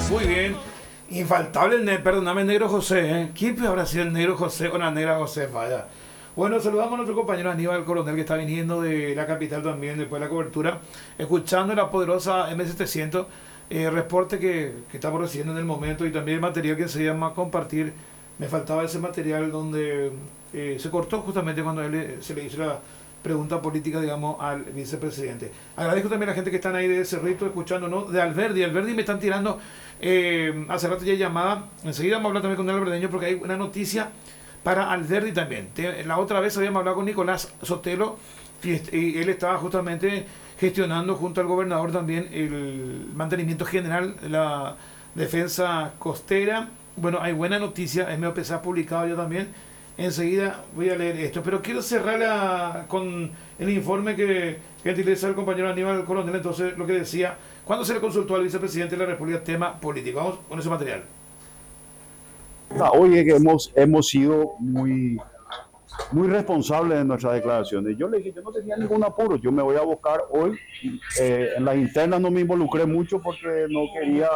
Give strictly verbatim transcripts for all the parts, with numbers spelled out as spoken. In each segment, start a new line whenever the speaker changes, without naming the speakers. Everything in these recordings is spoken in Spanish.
Muy bien. Infaltable, ne perdóname, Negro José. ¿eh? ¿Quién habrá sido el Negro José o la Negra José? Vaya. Bueno, saludamos a nuestro compañero Aníbal Coronel, que está viniendo de la capital también, después de la cobertura, escuchando la poderosa M setecientos, eh, reporte que, que estamos recibiendo en el momento y también el material que se llama compartir. Me faltaba ese material donde eh, se cortó justamente cuando él le, se le hizo la pregunta política, digamos, al vicepresidente. Agradezco también a la gente que están ahí de Cerrito escuchándonos, de Alberdi. Alberdi me están tirando, eh, hace rato ya llamada, enseguida vamos a hablar también con el alberdeño porque hay una noticia para Alberdi también. La otra vez habíamos hablado con Nicolás Sotelo y él estaba justamente gestionando junto al gobernador también el mantenimiento general de la defensa costera. Bueno, hay buena noticia, es medio pesado, publicado yo también. Enseguida voy a leer esto, pero quiero cerrar la, con el informe que, que utiliza el compañero Aníbal Coronel. Entonces, lo que decía, cuando se le consultó al vicepresidente de la República tema político. Vamos con ese material.
Oye, que hemos, hemos sido muy, muy responsables en nuestras declaraciones. Yo le dije, yo no tenía ningún apuro, yo me voy a buscar hoy. Eh, en las internas no me involucré mucho porque no quería...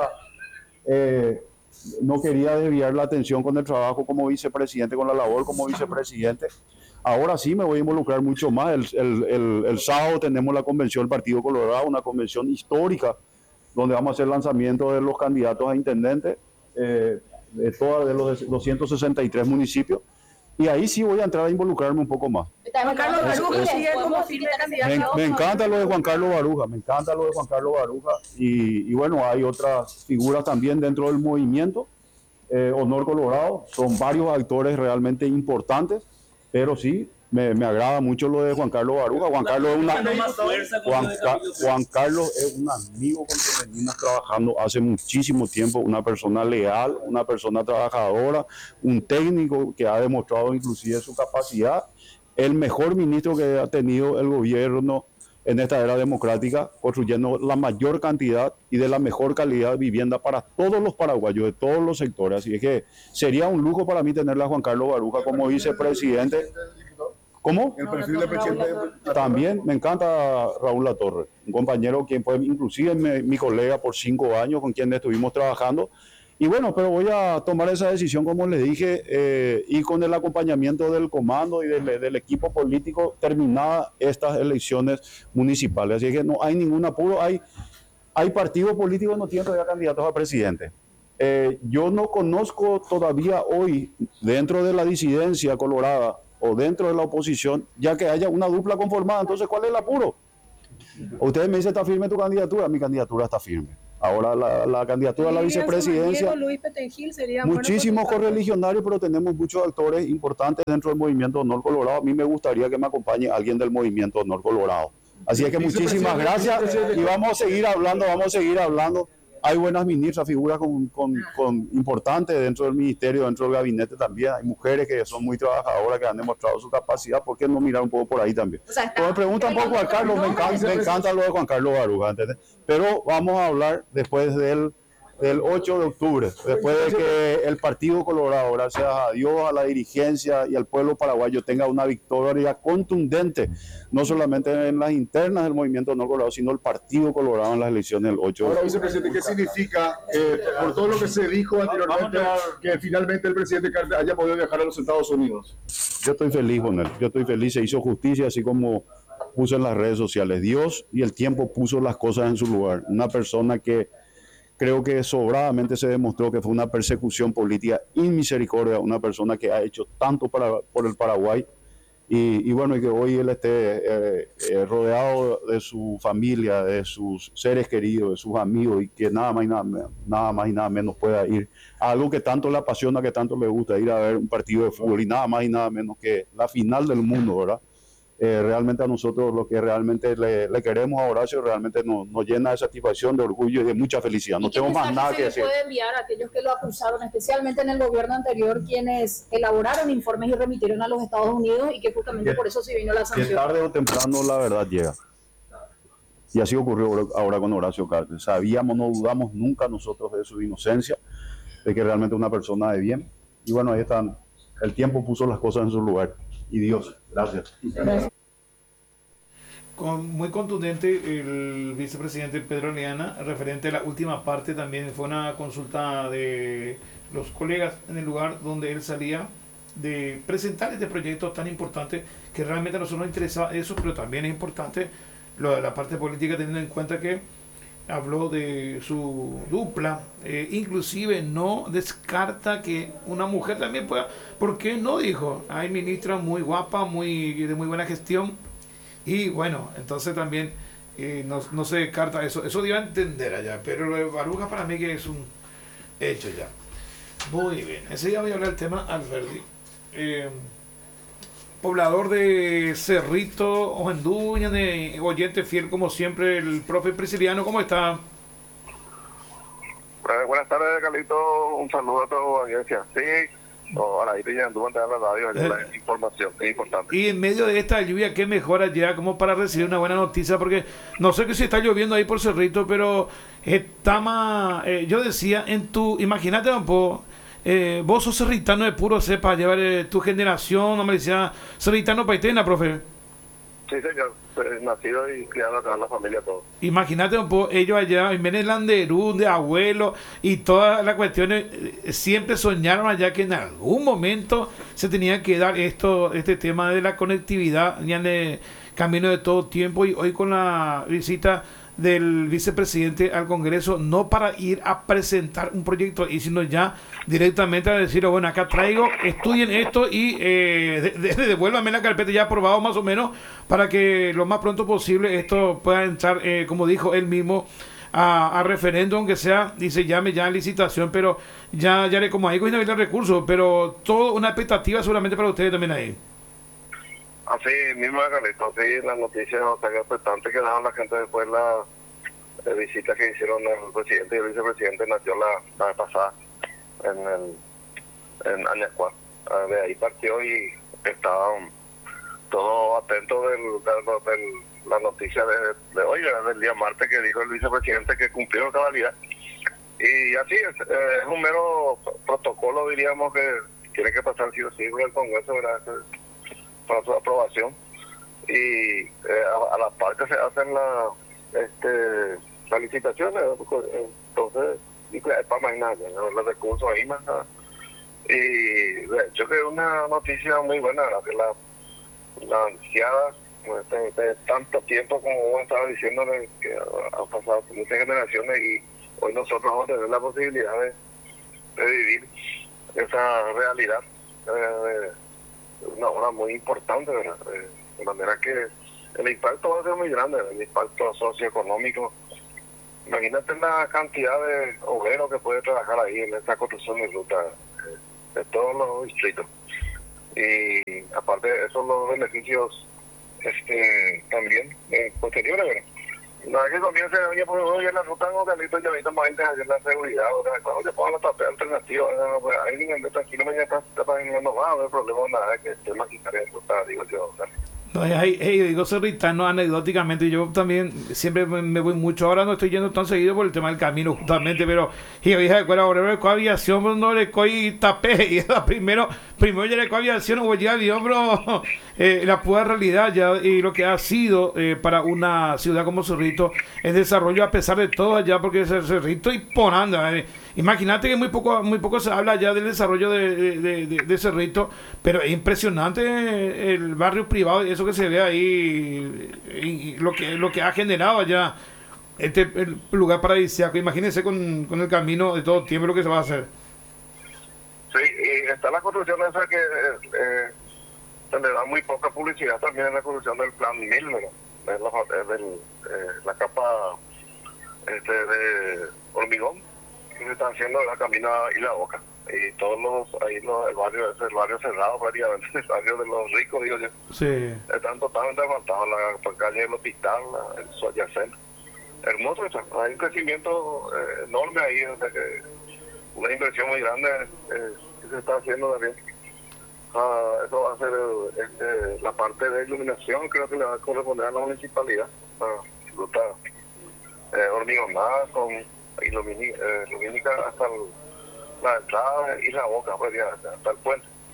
Eh, no quería desviar la atención con el trabajo como vicepresidente, con la labor como vicepresidente. Ahora sí me voy a involucrar mucho más. El, el, el, el sábado tenemos la convención del Partido Colorado, una convención histórica, donde vamos a hacer lanzamiento de los candidatos a intendente eh, de todos de los doscientos sesenta y tres municipios. Y ahí sí voy a entrar a involucrarme un poco más.
Juan Carlos Baruja sigue como firme candidato.
Me, me encanta lo de Juan Carlos Baruja, me encanta lo de Juan Carlos Baruja. Y, y bueno, hay otras figuras también dentro del movimiento. Eh, Honor Colorado, son varios actores realmente importantes, pero sí, me, me agrada mucho lo de Juan Carlos Baruja. Juan Carlos es, una, Juan, Juan Carlos es un amigo con que venimos trabajando hace muchísimo tiempo, una persona leal, una persona trabajadora, un técnico que ha demostrado inclusive su capacidad, el mejor ministro que ha tenido el gobierno en esta era democrática, construyendo la mayor cantidad y de la mejor calidad de vivienda para todos los paraguayos, de todos los sectores. Así es que sería un lujo para mí tenerle a Juan Carlos Baruja como vicepresidente. ¿Cómo?
El perfil de presidente.
También me encanta Raúl Latorre, un compañero quien fue inclusive mi, mi colega por cinco años, con quien estuvimos trabajando. Y bueno, pero voy a tomar esa decisión, como les dije, eh, y con el acompañamiento del comando y del, del equipo político, terminadas estas elecciones municipales. Así que no hay ningún apuro. Hay, hay partidos políticos que no tienen todavía candidatos a presidente. Eh, yo no conozco todavía hoy, dentro de la disidencia colorada o dentro de la oposición, ya que haya una dupla conformada. Entonces, ¿cuál es el apuro? Ustedes me dicen, ¿está firme tu candidatura? Mi candidatura está firme. Ahora la, la candidatura a la vicepresidencia, muchísimos correligionarios, pero tenemos muchos actores importantes dentro del movimiento Honor Colorado. A mí me gustaría que me acompañe alguien del movimiento Honor Colorado. Así es que muchísimas gracias y vamos a seguir hablando, vamos a seguir hablando. Hay buenas ministras, figuras con, con, con importantes dentro del ministerio, dentro del gabinete también. Hay mujeres que son muy trabajadoras, que han demostrado su capacidad. ¿Por qué no mirar un poco por ahí también? O sea, me preguntan por Juan Carlos, me encanta, me encanta lo de Juan Carlos Baruja, ¿entendés? Pero vamos a hablar después del, del ocho de octubre, después de que el Partido Colorado, gracias a Dios, a la dirigencia y al pueblo paraguayo, tenga una victoria contundente, no solamente en las internas del movimiento Honor Colorado, sino el Partido Colorado en las elecciones del ocho de octubre.
Ahora, vicepresidente, ¿qué significa, eh, por todo lo que se dijo anteriormente, que finalmente el presidente haya podido viajar a los Estados Unidos?
Yo estoy feliz con él, yo estoy feliz, se hizo justicia, así como puso en las redes sociales. Dios y el tiempo puso las cosas en su lugar. Una persona que creo que sobradamente se demostró que fue una persecución política inmisericordia, una persona que ha hecho tanto para, por el Paraguay. Y, y bueno, y que hoy él esté eh, eh, rodeado de su familia, de sus seres queridos, de sus amigos, y que nada más y nada, nada más y nada menos pueda ir a algo que tanto le apasiona, que tanto le gusta, ir a ver un partido de fútbol, y nada más y nada menos que la final del mundo, ¿verdad? Eh, realmente a nosotros lo que realmente le, le queremos a Horacio realmente nos, nos llena de satisfacción, de orgullo y de mucha felicidad. No tengo más nada que decir.
¿Qué puede enviar a aquellos que lo acusaron, especialmente en el gobierno anterior, quienes elaboraron informes y remitieron a los Estados Unidos y que justamente que, por eso se vino la sanción?
Que tarde o temprano la verdad llega. Y así ocurrió ahora con Horacio Cartes. Sabíamos, no dudamos nunca nosotros de su inocencia, de que realmente es una persona de bien. Y bueno, ahí están. El tiempo puso las cosas en su lugar. Y Dios, gracias. Gracias.
con, muy contundente el vicepresidente Pedro Leana, referente a la última parte también. Fue una consulta de los colegas en el lugar donde él salía de presentar este proyecto tan importante, que realmente a nosotros nos interesa eso, pero también es importante lo de la parte política, teniendo en cuenta que habló de su dupla, eh, inclusive no descarta que una mujer también pueda, ¿por qué no? Dijo, hay ministra muy guapa, muy de muy buena gestión, y bueno, entonces también eh, no, no se descarta eso, eso dio a entender allá, pero lo de Baruja para mí que es un hecho ya. Muy bien, ese día voy a hablar del tema Alberdi. Eh, poblador de Cerrito, Ojenduña, de oyente fiel como siempre, el profe Prisciliano, ¿cómo está?
Eh, buenas tardes, Carlito, un saludo a toda la audiencia. Sí, oh, ahora ahí te llegan durante la radio, eh, la información, es importante.
Y en medio de esta lluvia, qué mejor allá como para recibir una buena noticia, porque no sé que si está lloviendo ahí por Cerrito, pero está más, eh, yo decía, en tu, imagínate un poco, Eh, vos sos cerritano de puro cepa, llevar eh, tu generación, no me decía cerritano paitena, profe.
Sí, señor, eh, nacido y criado acá en la familia, todo.
Imagínate un poco, ellos allá, en Menelanderú, de abuelo, y todas las cuestiones, eh, siempre soñaron allá que en algún momento se tenía que dar esto, este tema de la conectividad, ya en el camino de todo tiempo, y hoy con la visita del vicepresidente al Congreso, no para ir a presentar un proyecto, y sino ya directamente a decir, bueno, acá traigo, estudien esto y eh, de, de, devuélvame la carpeta ya aprobado más o menos, para que lo más pronto posible esto pueda entrar, eh, como dijo él mismo, a, a referéndum, que sea, y se llame ya en licitación, pero ya, ya haré como ahí con el recurso, pero todo una expectativa seguramente para ustedes también ahí.
Así mismo, Carlito, sí, las noticias o sea, expectantes que daban la gente después de la eh, visita que hicieron el presidente y el vicepresidente nació la, la vez pasada en el en Añascuá. Uh, de ahí partió y estaban todos atentos del, del, del, la noticia de, de hoy, del día martes, que dijo el vicepresidente que cumplió cabalidad. Y así es, eh, es un mero protocolo, diríamos, que tiene que pasar sí o sí por el Congreso, ¿verdad? Para su aprobación, y eh, a, a la par que se hacen la, este, las licitaciones, entonces, y pues, para más nada, ¿no? Los recursos ahí más nada. Y de hecho que es una noticia muy buena, ¿verdad? Que la, la ansiada, pues, de, de tanto tiempo como vos estabas diciendo, que ha, ha pasado muchas generaciones, y hoy nosotros vamos a tener la posibilidad de, de vivir esa realidad eh, de, una obra muy importante, ¿verdad? Eh, de manera que el impacto va a ser muy grande, el impacto socioeconómico. Imagínate la cantidad de obreros que puede trabajar ahí en esta construcción de ruta eh, de todos los distritos. Y aparte de eso, los beneficios este también eh, posteriores, ¿verdad? Una vez que comience a venir por hoy en la ruta, no Carlitos, ya ahorita más gente hacer la seguridad, o sea, cuando se pongan los tapeos alternativos, no, pues ahí ni tranquilo, me está no va a haber problema nada que esté maquinaria de ruta, digo yo, o sea.
No, hey, hey, digo cerritano anecdóticamente, yo también siempre me, me voy mucho, ahora no estoy yendo tan seguido por el tema del camino justamente, pero y dije, bueno, ahora con aviación, no le coy tapé, y era primero, primero ya le coy aviación, o ya avión, bro, eh, la pura realidad ya, y lo que ha sido eh, para una ciudad como Cerrito, el desarrollo a pesar de todo allá, porque es Cerrito y Ponanda, eh, imagínate que muy poco muy poco se habla ya del desarrollo de, de, de, de Cerrito, pero es impresionante el barrio privado y eso que se ve ahí, y, y lo que lo que ha generado allá este el lugar paradisíaco. Imagínense con, con el camino de todo tiempo lo que se va a hacer.
Sí, y está la construcción esa que eh, se le da muy poca publicidad también en la construcción del plan mil, ¿verdad? Es la, es del, eh, la capa este, de hormigón que se está haciendo en la camino y la boca, y todos los ahí los, el barrio es el barrio cerrado prácticamente, el barrio de los ricos, digo yo,
sí, están
totalmente asfaltados, la calle del hospital, la, el subyacente, hermoso eso, hay un crecimiento eh, enorme ahí, o sea que una inversión muy grande eh, que se está haciendo también. Uh, eso va a ser este, la parte de iluminación, creo que le va a corresponder a la municipalidad, uh, ruta eh, hormigonada con ilumini, eh, lumínica hasta el, la entrada y la boca, pues, ya, hasta el puente,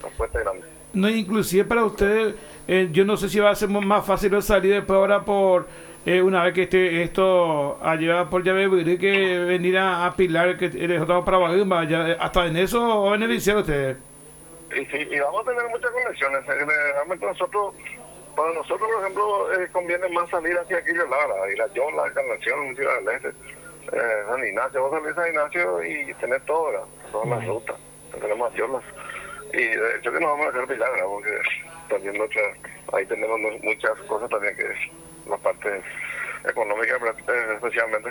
la apuesta es grande.
No, inclusive para ustedes, eh, yo no sé si va a ser más fácil salir después ahora por eh, una vez que esté esto allá por llave que venir a, a Pilar, que estamos para Bagumba, hasta en eso va a beneficiar a ustedes.
Y sí, y vamos a tener muchas conexiones. Eh, Realmente nosotros, para nosotros, por ejemplo, eh, conviene más salir hacia aquí de Lara, y la Yola, la Encarnación, Ciudad del Este, eh, San Ignacio, vos salís a San Ignacio y tener todo, ¿verdad? Todas las rutas, tenemos yolas. Y de hecho que nos vamos a hacer Pilar, ¿verdad? Porque también muchas, ahí tenemos muchas cosas también que es la parte económica, especialmente.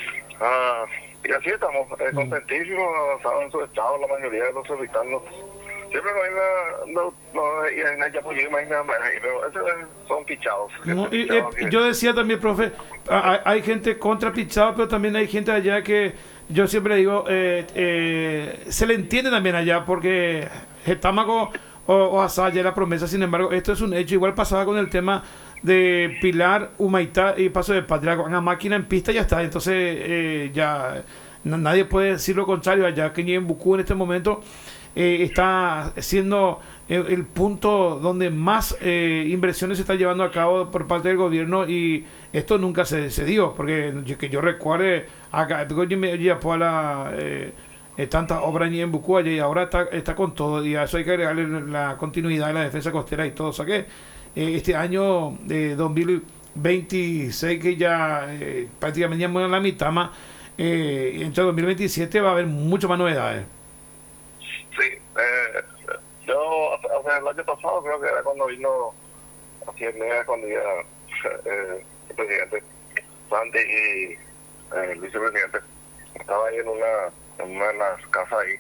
Ah, y así estamos, eh, contentísimos, avanzados en su estado, la mayoría de los cervitanos. Siempre no hay una, no, no hay una apoyo, pero esos son pichados.
No, y,
pichados
eh,
que...
Yo decía también, profe, hay, hay gente contra pichado, pero también hay gente allá que yo siempre digo, eh, eh, se le entiende también allá, porque Getámago o, o Asaya la promesa, sin embargo, esto es un hecho. Igual pasaba con el tema de Pilar, Humaitá y Paso de Patria, con una máquina en pista ya está, entonces eh, ya no, nadie puede decir lo contrario allá, que ni en Bucú en este momento eh, está siendo el, el punto donde más eh, inversiones se está llevando a cabo por parte del gobierno, y esto nunca se, se dio, porque yo, que yo recuerde acá, yo me ya por la eh, tantas obras ni en Bucú allá, y ahora está, está con todo, y a eso hay que agregarle la continuidad de la defensa costera y todo, o sea que eh, este año de dos mil veintiséis, que ya eh, prácticamente ya en la mitad más, eh, entre dos mil veintisiete va a haber mucho más novedades.
Sí, eh, yo o sea, el año pasado creo que era cuando vino así el mes cuando iba eh, el presidente Santi y eh, el vicepresidente. Estaba ahí en una, en una de las casas ahí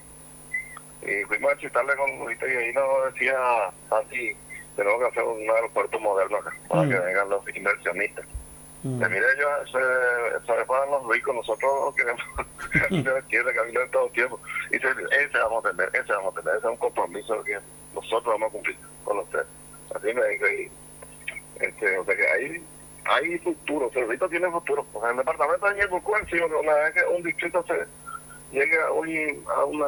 y fuimos a chistarle con Luis, y ahí nos decía Santi, tenemos que hacer un aeropuerto moderno acá para mm. que vengan los inversionistas. Mm. Y mire, ellos se, se pagan los ricos, nosotros queremos quiere caminar todo el tiempo. Y dice, ese vamos a tener, ese vamos a tener, ese es un compromiso que nosotros vamos a cumplir con usted. Así me dijo, y, este, o sea que hay, hay futuro, Cerrito tiene futuro. O sea, el departamento de Ñebucú, sí, una vez que un distrito se llegue a, un, a una,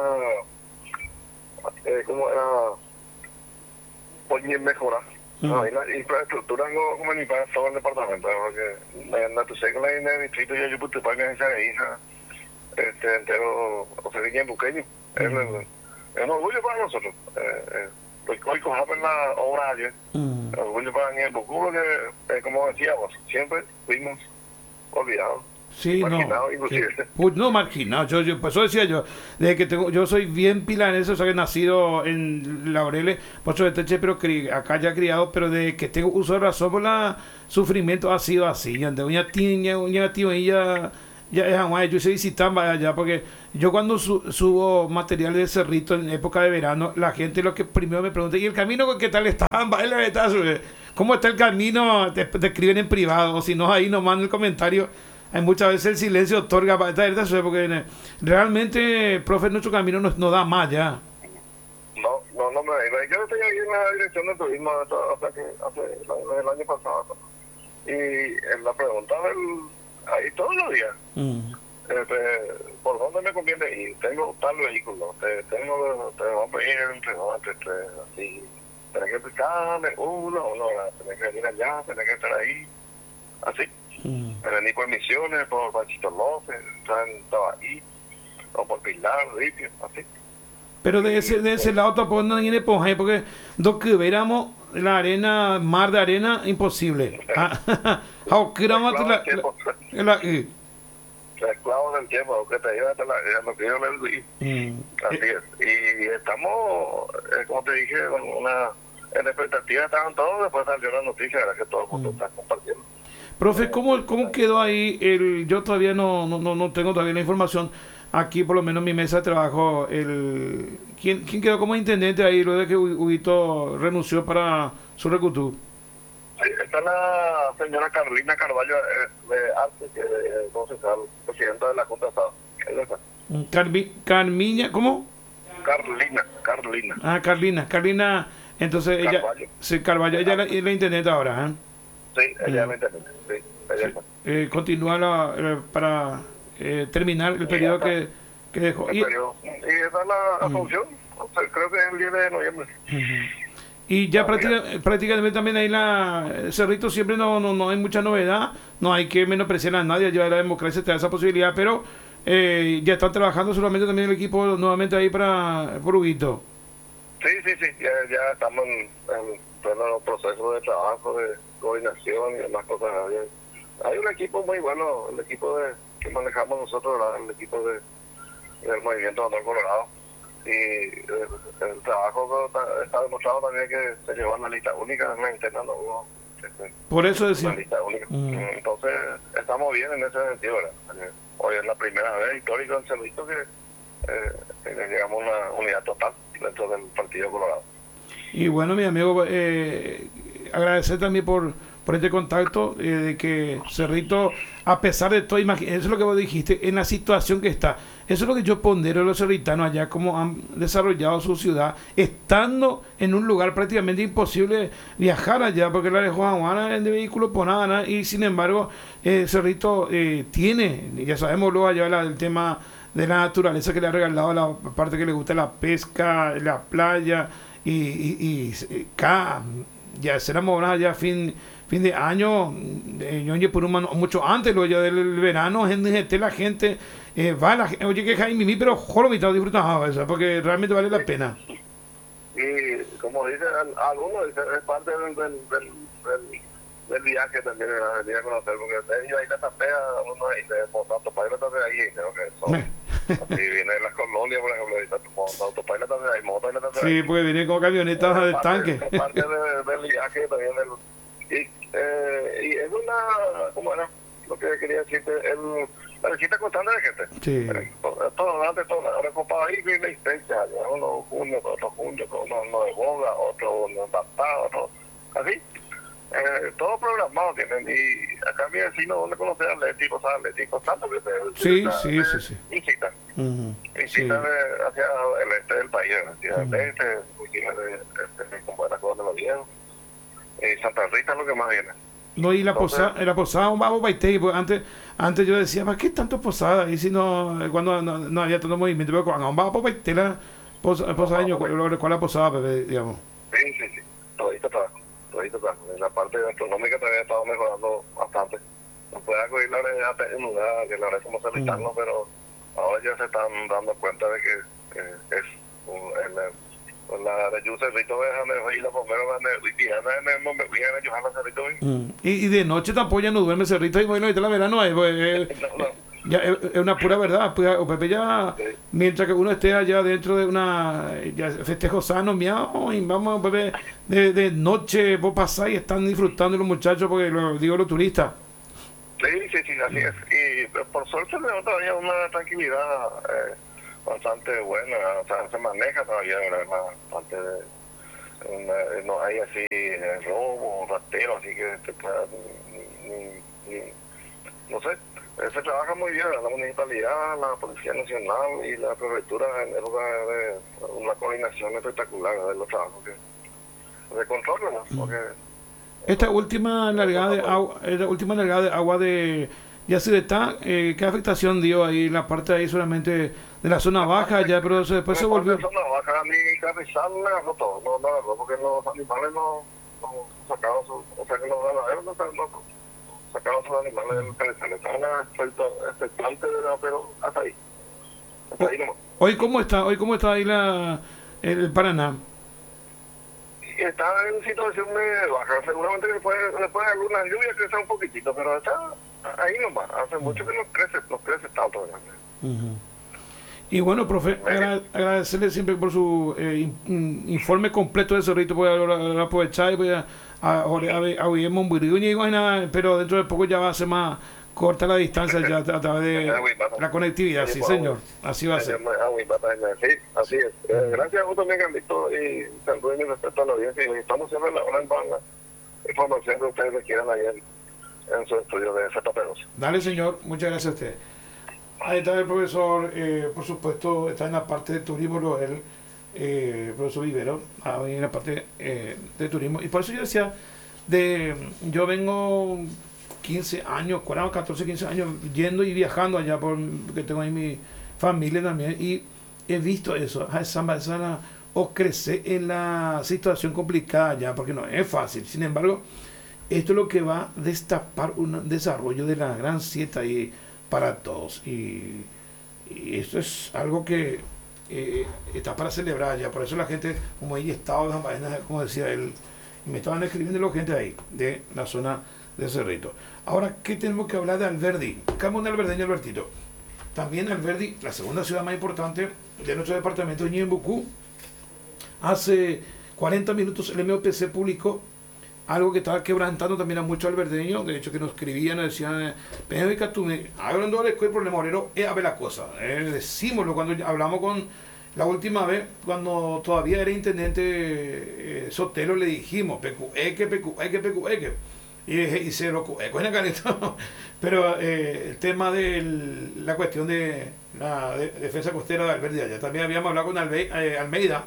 eh, ¿cómo era? Oye, mejorar. Uh-huh. No, y la infraestructura no como ni para todo el departamento, porque en la Tuseco, en el distrito de Yuputepán, en esa hija, este, entero, o sea, que en Buqueño. Uh-huh. Es, es un orgullo para nosotros. Eh, eh, hoy cogemos la obra ayer. Uh-huh. El orgullo para el Bucú, porque, eh, como decíamos, siempre fuimos olvidados.
Sí,
marginado,
no, que, pues, no marginado, yo, yo, pues eso decía yo, desde que tengo, yo soy bien pilanese, o sea que nacido en Laureles, Pocho de Teche, pero cri, acá ya criado, pero de que tengo uso de razón por la sufrimiento ha sido así, ya de una tiña, una tío ella ya es agua, yo se visitan allá, porque yo cuando su, subo material de Cerrito en época de verano, la gente lo que primero me pregunta, ¿y el camino qué tal está? ¿Cómo está el camino? Te, te escriben en privado, o si no ahí nos mandan el comentario. Hay muchas veces el silencio otorga para esta, porque realmente, profe, nuestro camino no, no da más ya.
No, no, no me yo estoy ahí en la dirección de turismo, o sea que hace el año pasado, y en la pregunta del, ahí todos los días, mm. este, ¿por dónde me conviene ir? Tengo tal vehículo, te, tengo, te vamos a ir entre dos, entre tres, así, tenés que explicarle uno, uno, tenés que venir allá, tenés que estar ahí, así. Mm. Venir por Misiones, por Panchito López, estaba ahí, o por Pilar, Ripio, así.
Pero de ese, de ese lado tampoco no hay esponja, porque do que veramos la arena, mar de arena, imposible.
Esclavos del tiempo, que te lleva lo que yo le di. Mm. Así es. Y estamos, eh, como te dije, con una, en expectativa estaban todos, después salió la noticia, era que todo el mundo mm. está compartiendo.
Profe, ¿cómo, cómo quedó ahí el? Yo todavía no, no, no tengo todavía la información. Aquí, por lo menos en mi mesa de trabajo, el ¿quién, quién quedó como intendente ahí luego de que Huguito renunció para su recutú?
Está la señora Carlina Carvalho de, de Arte, que es concejal, presidenta de la Junta de Estado.
Carmi, Carmiña, ¿cómo?
Carlina, Carlina.
Ah, Carlina, Carlina, entonces
Carvalho.
ella, sí, Carvalho, ella es la, la intendente ahora, ¿eh?
Sí, ella es la intendente, sí, ella
sí. Eh, continúa la, eh, para eh, terminar el periodo que, que dejó.
El
y,
periodo. y esa es la, la
mm.
función, creo que es el diez de noviembre.
Uh-huh. Y ya
Ah,
práctica, prácticamente también ahí la el Cerrito siempre no, no, no hay mucha novedad, no hay que menospreciar a nadie, ya la democracia te da esa posibilidad, pero eh, ya están trabajando solamente también el equipo nuevamente ahí para por Huguito.
Sí, sí, sí, ya, ya estamos en, en pleno proceso de trabajo, de coordinación y demás cosas. Hay, hay un equipo muy bueno, el equipo de que manejamos nosotros, ¿verdad? El equipo de del Movimiento Honor Colorado. Y el, el trabajo está demostrado también que se llevó a la lista única, en la interna no hubo este,
por eso decía
una lista única.
Mm.
Entonces estamos bien en ese sentido, ¿verdad? Hoy es la primera vez histórico en Cerrito que, eh, que llegamos a una unidad total dentro del Partido Colorado.
Y bueno, mi amigo, eh, agradecer también por, por este contacto, eh, de que Cerrito, a pesar de todo, imagínate, eso es lo que vos dijiste, en la situación que está, eso es lo que yo pondero a los cerritanos allá, como han desarrollado su ciudad, estando en un lugar prácticamente imposible viajar allá, porque la de Juan Juana es de vehículo por nada, nada, y sin embargo, eh, Cerrito eh, tiene, ya sabemos luego allá la, el tema de la naturaleza que le ha regalado, la parte que le gusta la pesca, la playa, y, y, y, y acá, ya seremos ya fin fin de año, eh, yo por un mano, mucho antes, lo ya del verano, gente, la gente eh, va, la, oye que Jaime Mimi, pero joder, me estaba disfrutando eso, porque realmente vale la pena.
Y como dicen algunos, dicen, es parte del, del, del, del, del viaje también, de venir a conocer, porque ellos ahí la tapea, uno ahí de Autopilot también ahí, creo que son, así viene las colonias, por ejemplo, Autopilot también hay, moto y la tapea.
Sí, porque vienen con camionetas del tanque.
Es parte de, del viaje también, del, y, eh, y es una, ¿cómo era? Lo que quería decirte, el, la visita constante de gente.
Sí.
Eh, todo, antes, todo, ahora compadre, ahí viene la distancia, uno junio, otro junio, uno no de boga, otro no adaptado, otro, así. Eh, todo programado tienen, y acá mi vecino, donde conocer atléticos, atléticos, tanto que se
sí, sí, sí, sí.
incita,
Uh-huh.
incita
Sí.
de, hacia el este del país, hacia
Uh-huh.
el este, incita de, este, como era con los viejos. Y Santa Rita es lo que más viene.
No, y la
Entonces,
posada, la posada, un vamos baite, porque antes, antes yo decía, ¿para qué tanto posada? Y si no, cuando no, no había tanto movimiento, pero cuando vamos a baite la posada, posada año, ¿cuál, ¿cuál la posada, bebé, digamos?
sí, sí, sí, todito está, todito está. En la parte gastronómica también ha estado mejorando bastante. No puede acudir la verdad en lugar que la verdad como cerritano, mm. pero ahora ya se están dando cuenta de que eh, es un, en el, la de Yu Cerrito de la primera
y y de noche tampoco ya no duerme Cerrito y bueno, ahorita la verano es, pues, eh,
no, no.
ya, es, es una pura verdad, pues, o Pepe ya, sí. Mientras que uno esté allá dentro de una ya, festejo sano, miau, y vamos Pepe, de, de noche vos pasás y están disfrutando los muchachos, porque lo digo los turistas.
Sí, sí, sí, así es, y por suerte todavía una tranquilidad eh, bastante buena, o sea, se maneja todavía, ¿verdad? Bastante de, una, no hay así eh, robo, ratero, así que te pueda, ni, ni, no sé, eh, se trabaja muy bien la municipalidad, la Policía Nacional y la Prefectura en el lugar de una coordinación espectacular de los trabajos que, de control, ¿no? Porque
esta última largada de agua, esta última largada de agua de Yacyretá, eh, ¿qué afectación dio ahí la parte de ahí solamente de la zona baja ya, pero eso después se volvió?
La zona baja ni Carrizal le agarró todo, no, no agarró porque los animales no, no sacaban su, o sea que los ganaderos no, no, no sacaban sus animales del Carrizal, estaban expectantes, pero hasta ahí, hasta ahí nomás.
Hoy cómo está, hoy cómo está ahí la el Paraná.
Está en situación de baja, seguramente después, después de algunas lluvias crece un poquitito, pero está ahí nomás, hace mucho que no crece, no crece tanto.
Uh-huh. Y bueno, profe, agra- agradecerle siempre por su eh, in, informe completo de Cerrito, voy a aprovechar y voy a a Guillermo Mburiguña, pero dentro de poco ya va a ser más corta la distancia ya a través de la conectividad, sí señor, así va a ser.
Sí, así es. Eh, gracias a vos también, Carlito, y saludos y respeto a la audiencia. Y estamos siempre en la hora en banda. Información que ustedes requieran ahí en, en su estudio de Z P dos.
Dale, señor, muchas gracias a usted. Ahí está el profesor, eh, por supuesto, está en la parte de turismo, lo él, eh, el profesor Vivero, ahí en la parte eh, de turismo. Y por eso yo decía, de yo vengo quince años, cuarenta, catorce, quince años yendo y viajando allá, porque tengo ahí mi familia también, y he visto eso, esa, esa o crecer en la situación complicada ya, porque no es fácil. Sin embargo, esto es lo que va a destapar un desarrollo de la Gran Siete ahí para todos. Y, y esto es algo que eh, está para celebrar ya. Por eso la gente, como ahí estaba, como decía él, me estaban escribiendo la gente ahí, de la zona de Cerrito. Ahora, ¿qué tenemos que hablar de Alberdi? Camón de Alberdeño, Albertito. También Alberdi, la segunda ciudad más importante de nuestro departamento, Ñembucú. Hace cuarenta minutos el M O P C publicó algo que estaba quebrantando también a muchos alberdeños, de hecho que nos escribían, nos decían, pero que tú me hablando de el problema obrero, es a ver la cosa. Eh, decímoslo cuando hablamos con la última vez, cuando todavía era intendente eh, Sotelo, le dijimos, pecu, eque, pecu, eque, pecu, eque. Y, y se lo pero eh, el tema de el, la cuestión de la de, defensa costera de Alberdi allá, también habíamos hablado con Albe, eh, Almeida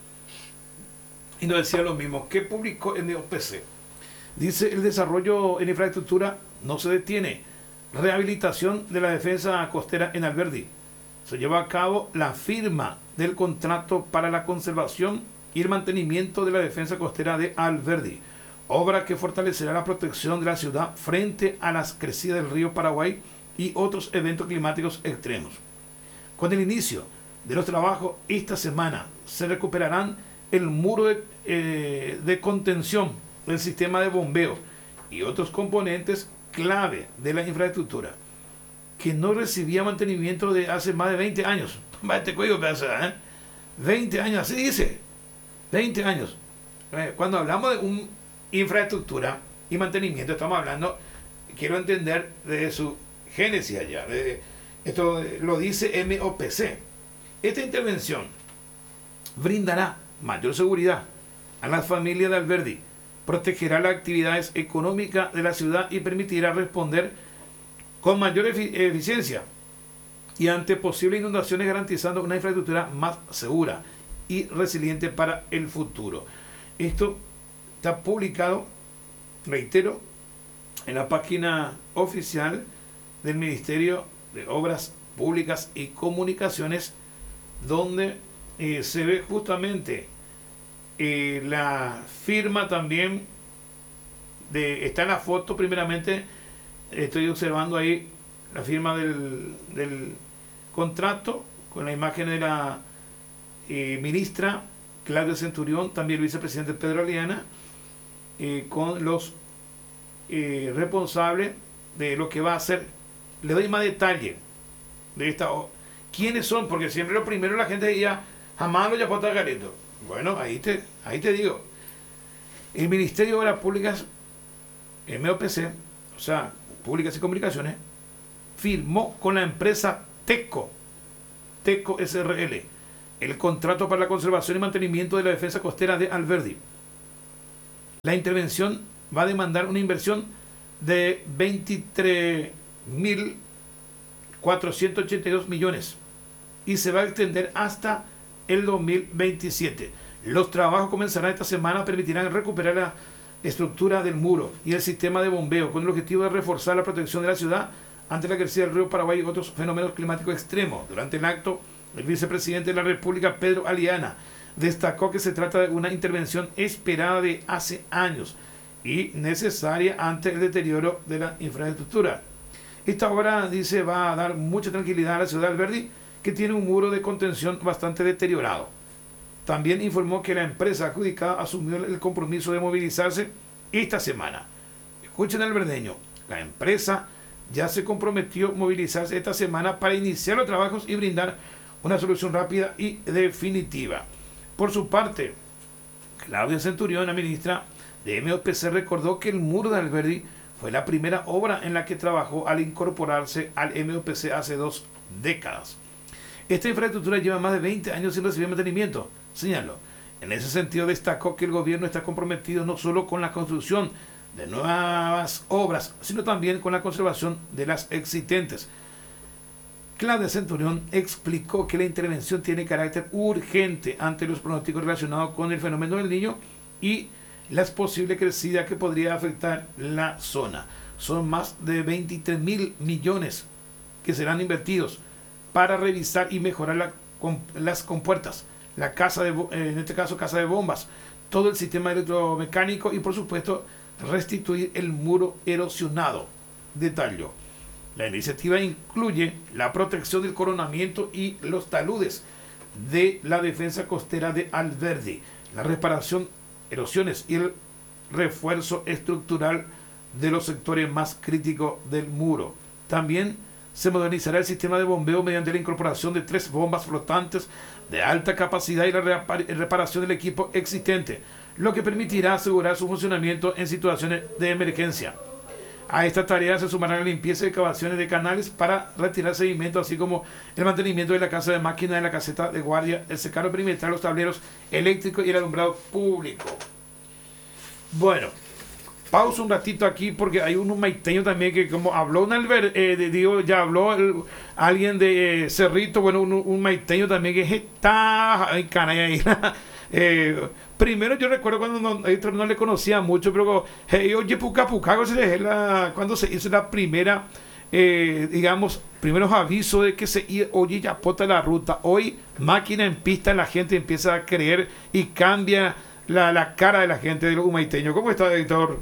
y nos decía lo mismo. ¿Qué publicó el M O P C? Dice: el desarrollo en infraestructura no se detiene. Rehabilitación de la defensa costera en Alberdi. Se lleva a cabo la firma del contrato para la conservación y el mantenimiento de la defensa costera de Alberdi, obra que fortalecerá la protección de la ciudad frente a las crecidas del río Paraguay y otros eventos climáticos extremos. Con el inicio de los trabajos esta semana se recuperarán el muro de, eh, de contención del sistema de bombeo y otros componentes clave de la infraestructura que no recibía mantenimiento de hace más de veinte años. Este código, ¿eh? veinte años, así dice. veinte años. Cuando hablamos de un infraestructura y mantenimiento, estamos hablando, quiero entender de su génesis allá. De, esto lo dice M O P C. Esta intervención brindará mayor seguridad a las familias de Alberdi, protegerá las actividades económicas de la ciudad y permitirá responder con mayor efic- eficiencia y ante posibles inundaciones, garantizando una infraestructura más segura y resiliente para el futuro. Esto está publicado, reitero, en la página oficial del Ministerio de Obras Públicas y Comunicaciones, donde eh, se ve justamente eh, la firma también de, está en la foto primeramente, estoy observando ahí la firma del, del contrato con la imagen de la eh, ministra Claudia Centurión, también el vicepresidente Pedro Aliana, eh, con los eh, responsables de lo que va a hacer. Le doy más detalle de esta. ¿Quiénes son? Porque siempre lo primero la gente decía, jamás lo llamó Gareto. Bueno, ahí te, ahí te digo. El Ministerio de Obras Públicas, M O P C, o sea, Públicas y Comunicaciones, firmó con la empresa TECO, TECO S R L, el contrato para la conservación y mantenimiento de la defensa costera de Alberdi. La intervención va a demandar una inversión de veintitrés mil cuatrocientos ochenta y dos millones y se va a extender hasta el dos mil veintisiete. Los trabajos comenzarán esta semana, permitirán recuperar la estructura del muro y el sistema de bombeo con el objetivo de reforzar la protección de la ciudad ante la crecida del río Paraguay y otros fenómenos climáticos extremos. Durante el acto, el vicepresidente de la República, Pedro Aliana, destacó que se trata de una intervención esperada de hace años y necesaria ante el deterioro de la infraestructura. Esta obra, dice, va a dar mucha tranquilidad a la ciudad de Alberdi, que tiene un muro de contención bastante deteriorado. También informó que la empresa adjudicada asumió el compromiso de movilizarse esta semana. Escuchen al alberdeño, la empresa ya se comprometió a movilizarse esta semana para iniciar los trabajos y brindar una solución rápida y definitiva. Por su parte, Claudia Centurión, la ministra de M O P C, recordó que el muro de Alberdi fue la primera obra en la que trabajó al incorporarse al M O P C hace dos décadas. Esta infraestructura lleva más de veinte años sin recibir mantenimiento, señaló. En ese sentido, destacó que el gobierno está comprometido no solo con la construcción de nuevas obras, sino también con la conservación de las existentes. Claudia Centurión explicó que la intervención tiene carácter urgente ante los pronósticos relacionados con el fenómeno del Niño y las posibles crecidas que podría afectar la zona. Son más de veintitrés mil millones que serán invertidos para revisar y mejorar la, con, las compuertas, la casa de, en este caso casa de bombas, todo el sistema electromecánico y por supuesto restituir el muro erosionado. Detalló. La iniciativa incluye la protección del coronamiento y los taludes de la defensa costera de Alberdi, la reparación, erosiones y el refuerzo estructural de los sectores más críticos del muro. También se modernizará el sistema de bombeo mediante la incorporación de tres bombas flotantes de alta capacidad y la reparación del equipo existente, lo que permitirá asegurar su funcionamiento en situaciones de emergencia. A esta tarea se sumará la limpieza y excavaciones de canales para retirar sedimento, así como el mantenimiento de la casa de máquina, de la caseta de guardia, el secano perimetral, los tableros eléctricos y el alumbrado público. Bueno, pausa un ratito aquí porque hay un maiteño también que como habló un Albert, eh, de, digo, ya habló el, alguien de eh, Cerrito, bueno, un, un maiteño también que está en canalla ahí. Eh, primero yo recuerdo cuando no, no le conocía mucho, pero hey, oye, puca, puca, cuando se hizo la primera, eh, digamos, primeros avisos de que se oye ya pota la ruta. Hoy, máquina en pista, la gente empieza a creer y cambia la, la cara de la gente de los humaiteños. ¿Cómo está, Héctor?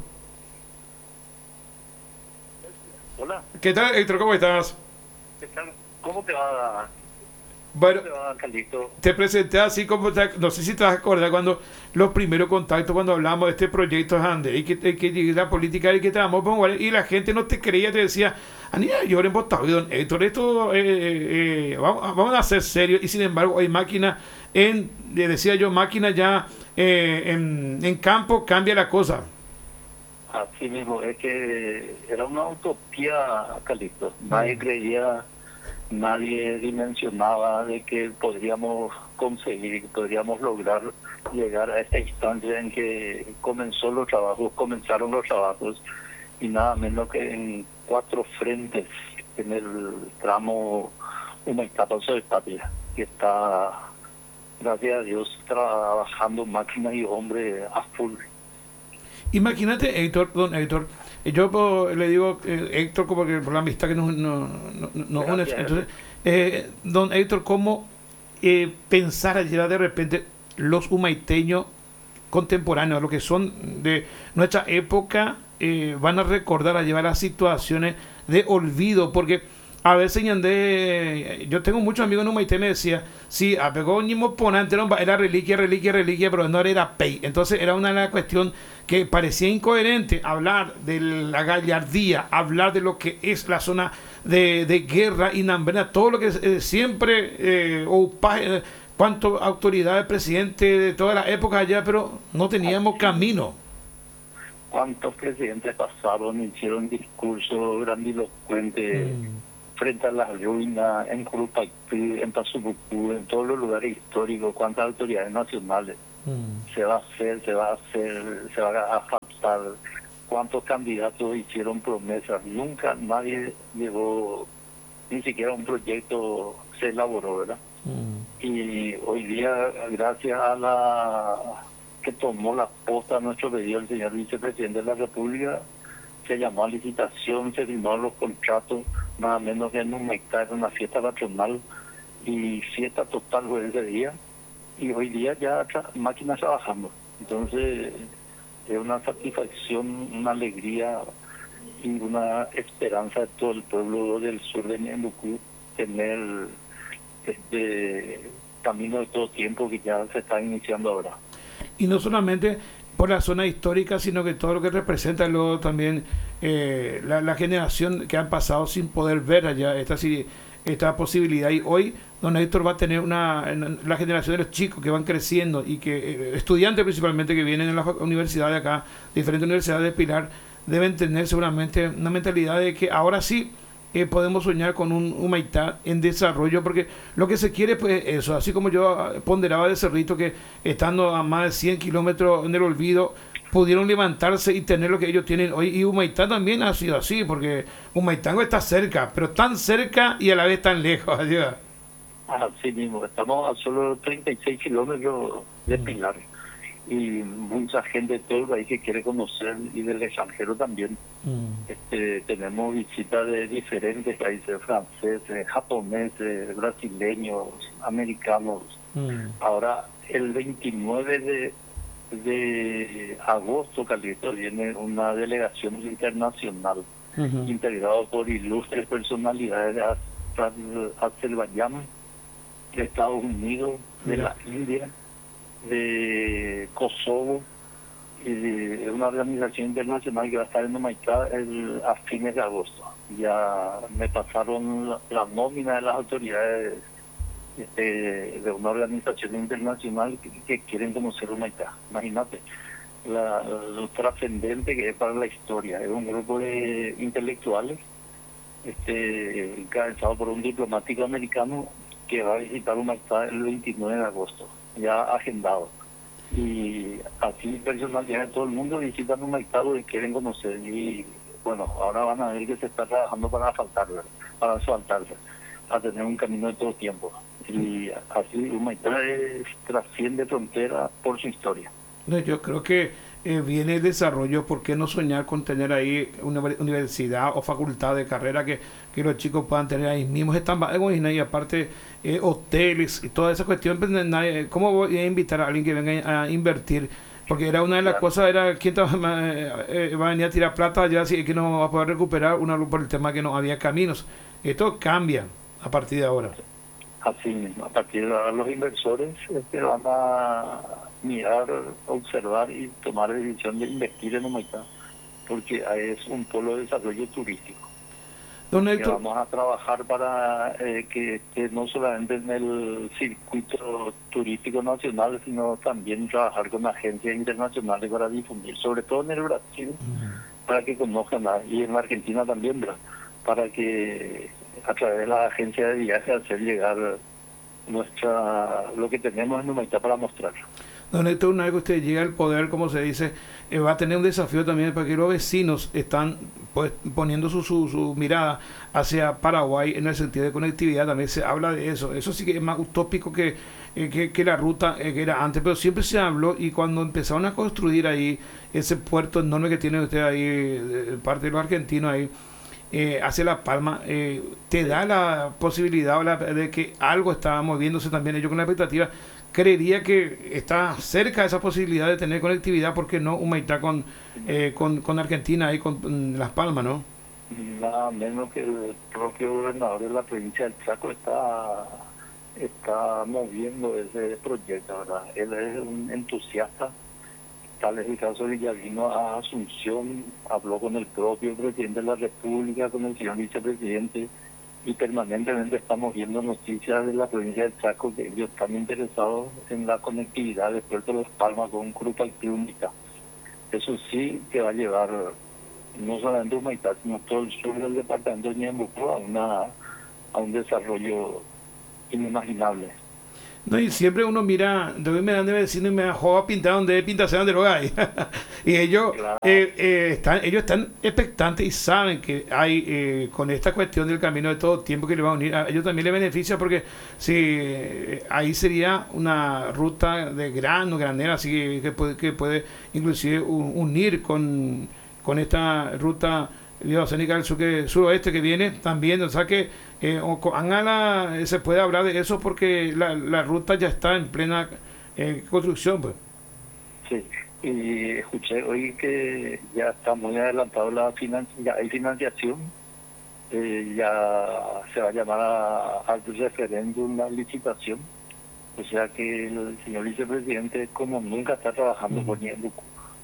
Hola.
¿Qué tal, Héctor? ¿Cómo estás?
¿Qué tal? ¿Cómo te va?
Bueno,
Carlito?
Te presenté así como, no sé si te vas a acordar cuando los primeros contactos, cuando hablamos de este proyecto Ande, y que, que la política y que te damos, y la gente no te creía, te decía, Anita, yo he votado, don Héctor, esto, eh, eh, vamos, vamos a ser serios, y sin embargo, hay máquina, en, le decía yo, máquina ya eh, en, en campo, cambia la cosa.
Así mismo, es que era una utopía, Carlito, nadie creía. Nadie dimensionaba de que podríamos conseguir, que podríamos lograr llegar a esta instancia en que comenzó los trabajos, comenzaron los trabajos, y nada menos que en cuatro frentes en el tramo Humaitá-Paso de Patria, que está, gracias a Dios, trabajando máquinas y hombres a full.
Imagínate, Héctor, don Héctor, yo pues, le digo eh, Héctor como que por la amistad que nos, nos, nos, nos une. Entonces, eh, don Héctor, ¿cómo eh, pensar allá de repente los humaiteños contemporáneos, lo que son de nuestra época, eh, van a recordar, a llevar las situaciones de olvido? Porque a veces andé, yo tengo muchos amigos en Humaité, me decía, sí, apegó un ponante, era reliquia, reliquia, reliquia, pero no era pay. Entonces era una cuestión que parecía incoherente hablar de la gallardía, hablar de lo que es la zona de, de guerra y nambrena, todo lo que eh, siempre, eh, o eh, cuánto autoridades, presidente de todas las épocas allá, pero no teníamos camino.
¿Cuántos presidentes pasaron, hicieron discursos grandilocuentes? Mm. Frente a las ruinas, en Curupaytí, en Pazubucú, en todos los lugares históricos, cuántas autoridades nacionales mm. se va a hacer, se va a hacer, se va a faltar, cuántos candidatos hicieron promesas, nunca nadie llevó, ni siquiera un proyecto se elaboró, ¿verdad? Mm. Y hoy día, gracias a la que tomó la posta nuestro pedido el señor vicepresidente de la República, se llamó a licitación, se firmaron los contratos, nada menos que en un hectárea, una fiesta patronal y fiesta total fue ese día, y hoy día ya tra máquinas trabajando. Entonces es una satisfacción, una alegría y una esperanza de todo el pueblo del sur de Ñembucú tener este camino de todo tiempo que ya se está iniciando ahora.
Y no solamente por la zona histórica, sino que todo lo que representa luego también eh, la, la generación que han pasado sin poder ver allá esta, esta posibilidad. Y hoy don Héctor va a tener una, la generación de los chicos que van creciendo y que eh, estudiantes principalmente que vienen en las universidades acá, diferentes universidades de Pilar, deben tener seguramente una mentalidad de que ahora sí eh, podemos soñar con un Humaitá en desarrollo, porque lo que se quiere pues eso, así como yo ponderaba de Cerrito, que estando a más de cien kilómetros en el olvido pudieron levantarse y tener lo que ellos tienen hoy, y Humaitá también ha sido así, porque Humaitango está cerca, pero tan cerca y a la vez tan lejos. Ayuda.
Así mismo, estamos a solo treinta y seis kilómetros de Pilar, y mucha gente de todo el país que quiere conocer, y del extranjero también. Mm. Este, tenemos visitas de diferentes países, franceses, japoneses, brasileños, americanos,
Mm.
Ahora, el veintinueve de, de agosto, Carlito, viene una delegación internacional
Uh-huh.
integrado por ilustres personalidades de Az- Azerbaiyán, de Estados Unidos, de
Mira.
la India, de Kosovo, y de una organización internacional que va a estar en Humaitá el, a fines de agosto. Ya me pasaron la, la nómina de las autoridades este, de una organización internacional que, que quieren conocer Humaitá. Imagínate la, lo trascendente que es para la historia. Es un grupo de intelectuales este, encabezado por un diplomático americano que va a visitar Humaitá el veintinueve de agosto, ya agendado. Y así personalidades de todo el mundo visitan Humaitá y quieren conocer. Y bueno, ahora van a ver que se está trabajando para asfaltarla, para asfaltarse, a tener un camino de todo tiempo. Y así Humaitá es, trasciende frontera por su historia.
No, yo creo que eh, viene el desarrollo. ¿Por qué no soñar con tener ahí una universidad o facultad de carrera que, que los chicos puedan tener ahí mismos? Están y aparte eh, hoteles y toda esa cuestión. Pues, nadie, ¿cómo voy a invitar a alguien que venga a invertir? Porque era una de las
Claro.
cosas, era quién te va, eh, va a venir a tirar plata allá, si es que no va a poder recuperar una por el tema que no había caminos. Esto cambia a partir de ahora.
Así mismo, a partir de ahora los inversores este, van a mirar, observar y tomar la decisión de invertir en Humaitá, porque es un polo de desarrollo turístico.
Don
Que
Héctor,
vamos a trabajar para eh, que esté no solamente en el circuito turístico nacional, sino también trabajar con agencias internacionales para difundir, sobre todo en el Brasil, para que conozcan, la- y en la Argentina también, ¿verdad? Para que a través de la agencia de viajes hacer llegar nuestra lo que tenemos en Humaitá para mostrar.
Don Héctor, una vez que usted llega al poder, como se dice, eh, va a tener un desafío también porque los vecinos están pues poniendo su, su, su mirada hacia Paraguay en el sentido de conectividad. También se habla de eso. Eso sí que es más utópico que, eh, que, que la ruta eh, que era antes, pero siempre se habló. Y cuando empezaron a construir ahí ese puerto enorme que tiene usted ahí, de parte de los argentinos ahí, eh, hacia La Palma, eh, te da la posibilidad o la- de que algo está moviéndose también. Yo con la expectativa creería que está cerca de esa posibilidad de tener conectividad, porque no Humaitá con, eh, con, con Argentina y con mm, Las Palmas, ¿no?
Nada menos que el propio gobernador de la provincia del Chaco está está moviendo ese proyecto, ¿verdad? Él es un entusiasta. Tal es el caso de que ya vino a Asunción, habló con el propio presidente de la República, con el señor vicepresidente, y permanentemente estamos viendo noticias de la provincia del Chaco que ellos están interesados en la conectividad de Puerto Las Palmas con Grupo Única. Eso sí que va a llevar no solamente Humaitá, sino todo el sur del departamento de Ñembucú a, una, a un desarrollo inimaginable.
No, y siempre uno mira, de hoy me dan de vecino y me da joda pintar donde pinta sea donde lo hay. Y ellos,
Claro.
eh, eh, están, ellos están expectantes y saben que hay eh, con esta cuestión del camino de todo tiempo que le va a unir, a ellos también le beneficia, porque si eh, ahí sería una ruta de grano, granera, así que, que puede, que puede inclusive un- unir con, con esta ruta biocénica del sur, que, suroeste que viene también. O sea que eh, o con Angala eh, se puede hablar de eso porque la, la ruta ya está en plena eh, construcción, pues.
Sí, y escuché hoy que ya está muy adelantado la finan ya hay financiación, eh, ya se va a llamar a- al referéndum la licitación, o sea que el señor vicepresidente como nunca está trabajando
Ujú.
por Ñembucú.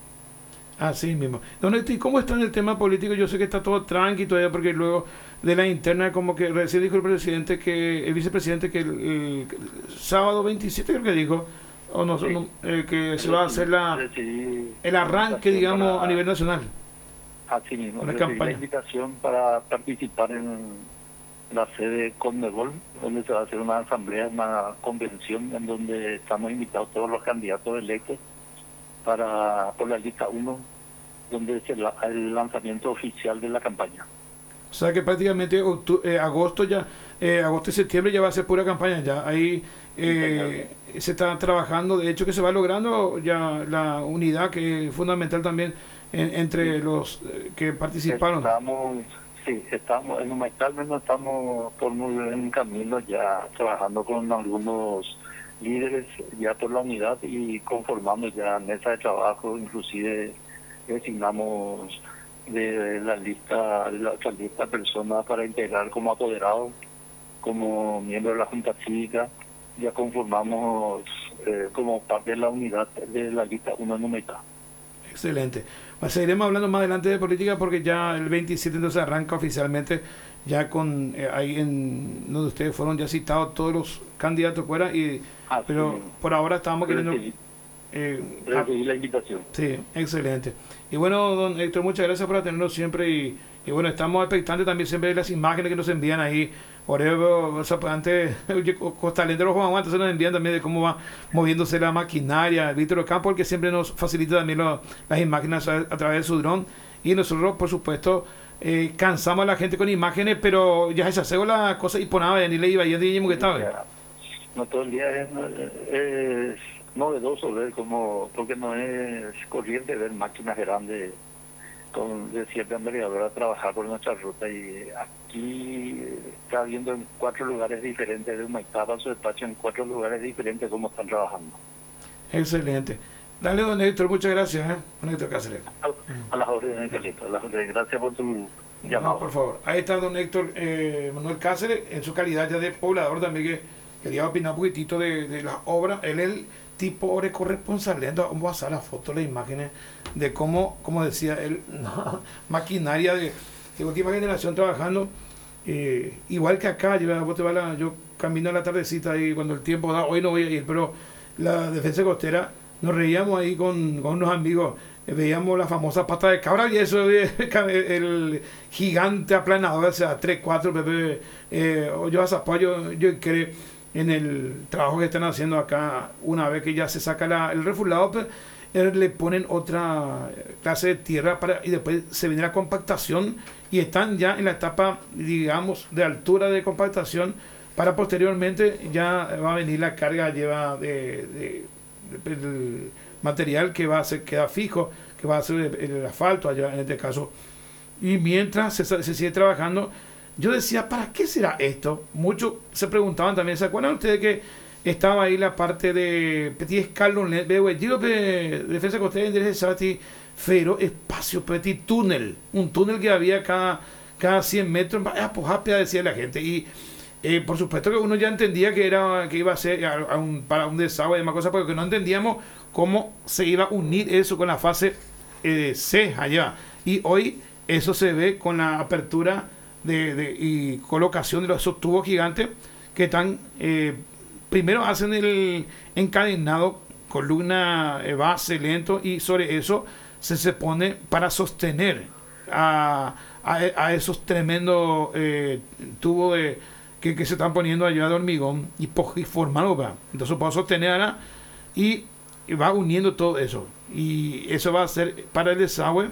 Así mismo. Don Esti, ¿cómo está en el tema político? Yo sé que está todo tranqui todavía, porque luego de la interna, como que recién dijo el presidente, que el vicepresidente, que el, el sábado veintisiete creo que dijo, o no,
Sí.
no, eh, que se va a hacer la,
Recibí
el arranque,
invitación
digamos,
para-
a nivel nacional.
Así mismo,
Una
recibí
campaña.
la invitación para participar en la sede Conmebol, donde se va a hacer una asamblea, una convención en donde estamos invitados todos los candidatos electos para por la lista uno, donde es el, el lanzamiento oficial de la campaña.
O sea que prácticamente octu- eh, agosto ya, eh, agosto y septiembre ya va a ser pura campaña ya. Ahí eh, se está trabajando, de hecho que se va logrando ya la unidad, que es fundamental también en- entre los eh, que participaron.
Estamos, sí, sí, estamos en Humaital, menos estamos por muy buen camino ya trabajando con algunos líderes ya por la unidad y conformando ya mesa de trabajo, inclusive designamos de la lista, de la otra lista de personas para integrar como apoderado, como miembro de la Junta Cívica, ya conformamos eh, como parte de la unidad de la lista uno en Humaital.
Excelente. Pues seguiremos hablando más adelante de política porque ya el veintisiete entonces arranca oficialmente ya con eh, ahí en donde ustedes fueron ya citados todos los candidatos fuera y
Ah,
pero
sí.
por ahora estamos queriendo
Recibí,
eh,
recibí la invitación.
sí, excelente. Y bueno, don Héctor, muchas gracias por atendernos siempre y, y bueno, estamos expectantes también siempre de las imágenes que nos envían ahí. Por eso, o sea, pues antes, Costalentero Juan Juan, entonces nos envían también de cómo va moviéndose la maquinaria. Víctor Ocampo, el que siempre nos facilita también lo, las imágenes a, a través de su dron. Y nosotros, por supuesto, eh, cansamos a la gente con imágenes, pero ya se hace la cosa y ponaba, ni le iba, y dijimos que estaba.
No todo el día es, es novedoso ver cómo, porque no es corriente ver máquinas grandes con de cierta envergadura trabajar por nuestra ruta, y aquí está viendo en cuatro lugares diferentes de Humaital a su despacho, en cuatro lugares diferentes cómo están trabajando.
Excelente. Dale, don Héctor, muchas gracias, ¿eh? Don Héctor Cáceres.
A, a las órdenes, Carlito, a las órdenes. Gracias por tu llamado.
No, por favor. Ahí está don Héctor eh, Manuel Cáceres, en su calidad ya de poblador también, que quería opinar un poquitito de, de las obras. Él es el tipo de corresponsal. Vamos a pasar las fotos, las imágenes de cómo, como decía él, no, maquinaria de, de última generación trabajando. Eh, igual que acá, yo, vos te vas la, yo camino a la tardecita y cuando el tiempo da, hoy no voy a ir, pero la defensa costera, nos reíamos ahí con, con unos amigos, eh, veíamos la famosa pata de cabra y eso, eh, el gigante aplanador, o sea, tres, cuatro, Pepe, eh, yo a Zapayo, yo creo en el trabajo que están haciendo acá, una vez que ya se saca la, el refulado, pues, eh, le ponen otra clase de tierra para y después se viene la compactación y están ya en la etapa, digamos, de altura de compactación para posteriormente ya va a venir la carga lleva de, de, de el material que va a ser, queda fijo, que va a ser el, el asfalto allá en este caso. Y mientras se, se sigue trabajando, yo decía, ¿para qué será esto? Muchos se preguntaban también, ¿se acuerdan ustedes que estaba ahí la parte de Petit Escalón, digo, de Defensa Costera de Sati, Fero, espacio, Petit Túnel, un túnel que había cada, cada cien metros, ah, pues rápida decía la gente, y eh, por supuesto que uno ya entendía que era que iba a ser a, a un, para un desagüe y demás cosas, porque no entendíamos cómo se iba a unir eso con la fase eh, C allá, y hoy eso se ve con la apertura de, de y colocación de los, esos tubos gigantes que están eh, primero hacen el encadenado, columna eh, base lento, y sobre eso se, se pone para sostener a, a, a esos tremendos eh, tubos de, que, que se están poniendo allá de hormigón y, y formarlo va. Entonces puedo sostener ahora y, y va uniendo todo eso, y eso va a ser para el desagüe